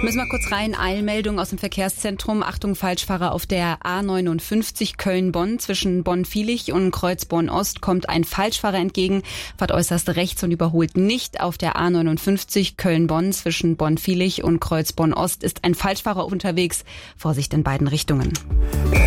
Müssen wir kurz rein. Eilmeldung aus dem Verkehrszentrum. Achtung, Falschfahrer auf der A59 Köln-Bonn. Zwischen Bonn-Vilich und Kreuzborn-Ost kommt ein Falschfahrer entgegen. Fahrt äußerst rechts und überholt nicht. Auf der A59 Köln-Bonn zwischen Bonn-Vilich und Kreuzborn-Ost ist ein Falschfahrer unterwegs. Vorsicht in beiden Richtungen.